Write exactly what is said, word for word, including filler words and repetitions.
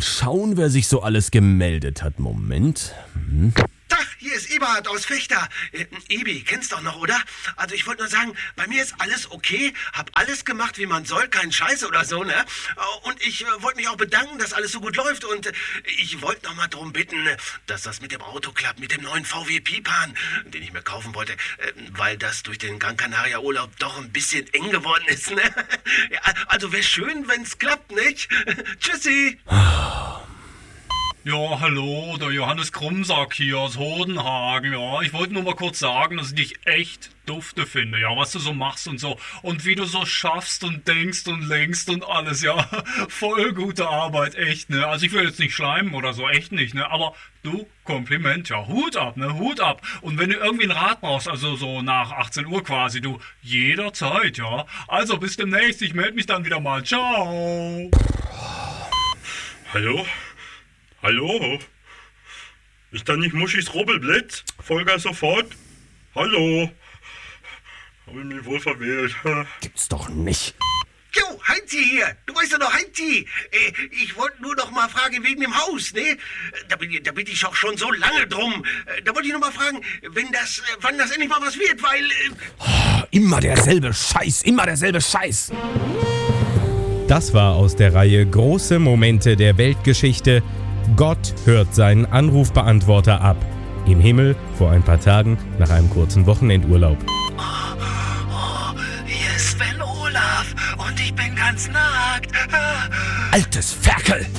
mal schauen, wer sich so alles gemeldet hat. Moment. Hm. Tag, hier ist Eberhard aus Fechter. Äh, Ebi, kennst doch noch, oder? Also ich wollte nur sagen, bei mir ist alles okay. Hab alles gemacht, wie man soll. Kein Scheiß oder so, ne? Und ich äh, wollte mich auch bedanken, dass alles so gut läuft. Und äh, ich wollte noch mal darum bitten, dass das mit dem Auto klappt, mit dem neuen V W Pipan, den ich mir kaufen wollte. Äh, weil das durch den Gran Canaria Urlaub doch ein bisschen eng geworden ist, ne? Ja, also wäre schön, wenn's klappt, nicht? Tschüssi! Ja, hallo, der Johannes Krummsack hier aus Hodenhagen, ja. Ich wollte nur mal kurz sagen, dass ich dich echt dufte finde, ja, was du so machst und so. Und wie du so schaffst und denkst und lenkst und alles, ja. Voll gute Arbeit, echt, ne. Also ich will jetzt nicht schleimen oder so, echt nicht, ne. Aber du, Kompliment, ja, Hut ab, ne, Hut ab. Und wenn du irgendwie ein Rat brauchst, also so nach achtzehn Uhr quasi, du, jederzeit, ja. Also bis demnächst, ich melde mich dann wieder mal. Ciao. Hallo? Hallo? Ist da nicht Muschis Rubbelblitz? Vollgas sofort? Hallo? Hab ich mich wohl verwählt. Gibt's doch nicht. Jo, Heinzi hier. Du weißt doch noch, Heinzi. Äh, ich wollte nur noch mal fragen wegen dem Haus, ne? Da bin, da bin ich auch schon so lange drum. Äh, da wollte ich nur mal fragen, wenn das, äh, wann das endlich mal was wird, weil... Äh Oh, immer derselbe Scheiß, immer derselbe Scheiß. Das war aus der Reihe Große Momente der Weltgeschichte. Gott hört seinen Anrufbeantworter ab. Im Himmel vor ein paar Tagen nach einem kurzen Wochenendurlaub. Oh, oh, hier ist Sven Olaf und ich bin ganz nackt. Altes Ferkel!